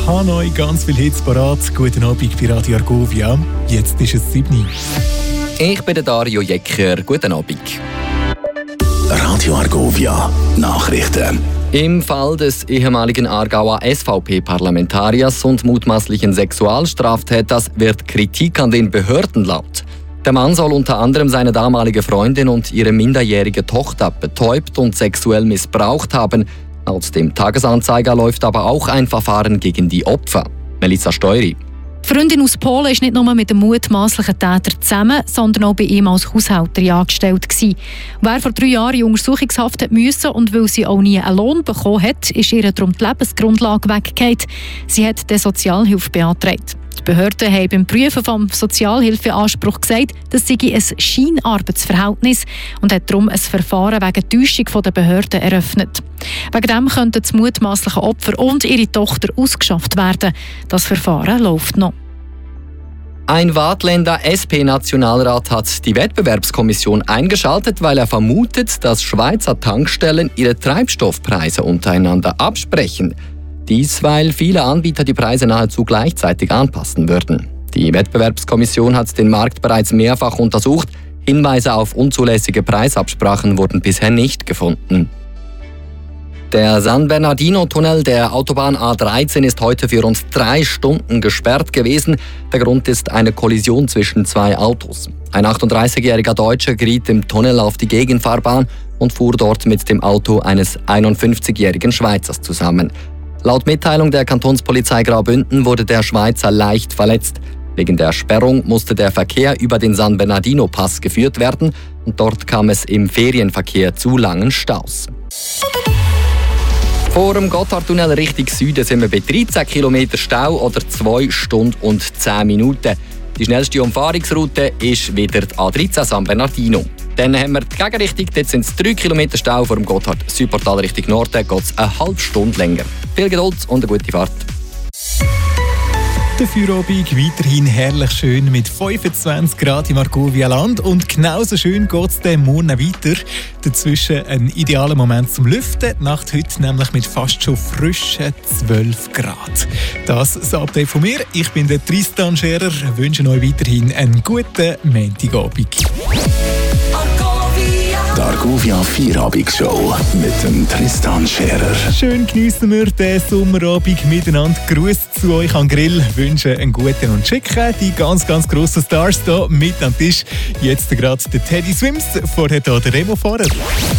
habe euch ganz viele Hits parat. Guten Abend bei Radio Argovia. Jetzt ist es 7 Uhr. Ich bin der Dario Jecker. Guten Abend. Radio Argovia Nachrichten. Im Fall des ehemaligen Aargauer SVP-Parlamentariers und mutmaßlichen Sexualstraftäters wird Kritik an den Behörden laut. Der Mann soll unter anderem seine damalige Freundin und ihre minderjährige Tochter betäubt und sexuell missbraucht haben. Laut dem Tagesanzeiger läuft aber auch ein Verfahren gegen die Opfer. Melissa Steury. Die Freundin aus Polen ist nicht nur mit dem mutmaßlichen Täter zusammen, sondern auch bei ihm als Haushälterin angestellt gewesen. Wer vor 3 Jahren in Untersuchungshaft hat müssen und weil sie auch nie einen Lohn bekommen hat, ist ihr darum die Lebensgrundlage weggefallen. Sie hat die Sozialhilfe beantragt. Die Behörden haben beim Prüfen vom Sozialhilfeanspruch gesagt, das sei ein Scheinarbeitsverhältnis und hat darum ein Verfahren wegen Täuschung der Behörden eröffnet. Wegen dem könnten das mutmaßliche Opfer und ihre Tochter ausgeschafft werden. Das Verfahren läuft noch. Ein Waadtländer SP-Nationalrat hat die Wettbewerbskommission eingeschaltet, weil er vermutet, dass Schweizer Tankstellen ihre Treibstoffpreise untereinander absprechen. Dies, weil viele Anbieter die Preise nahezu gleichzeitig anpassen würden. Die Wettbewerbskommission hat den Markt bereits mehrfach untersucht. Hinweise auf unzulässige Preisabsprachen wurden bisher nicht gefunden. Der San Bernardino-Tunnel der Autobahn A13 ist heute für rund 3 Stunden gesperrt gewesen. Der Grund ist eine Kollision zwischen 2 Autos. Ein 38-jähriger Deutscher geriet im Tunnel auf die Gegenfahrbahn und fuhr dort mit dem Auto eines 51-jährigen Schweizers zusammen. Laut Mitteilung der Kantonspolizei Graubünden wurde der Schweizer leicht verletzt. Wegen der Sperrung musste der Verkehr über den San Bernardino-Pass geführt werden und dort kam es im Ferienverkehr zu langen Staus. Vor dem Gotthardtunnel Richtung Süden sind wir bei 13 km Stau oder 2 Stunden und 10 Minuten. Die schnellste Umfahrungsroute ist wieder die A13 San Bernardino. Dann haben wir die Gegenrichtung, dort sind es 3 km Stau vor dem Gotthard-Südportal Richtung Norden, geht es eine halbe Stunde länger. Viel Geduld und eine gute Fahrt. Der Feierabend weiterhin herrlich schön mit 25 Grad im Argovia Land und genauso schön geht es dann morgen weiter. Dazwischen ein idealer Moment zum Lüften. Die Nacht heute nämlich mit fast schon frischen 12 Grad. Das Update von mir. Ich bin der Tristan Scherer. Wünsche euch weiterhin einen guten Montagabend. Die Argovia Feierabend-Show mit dem Tristan Scherer. Schön geniessen wir den Sommerabend miteinander. Gruß zu euch am Grill. Wünsche einen guten und schicken. Die ganz grossen Stars hier mit am Tisch. Jetzt gerade der Teddy Swims, vorher hier der Remo Fahrer.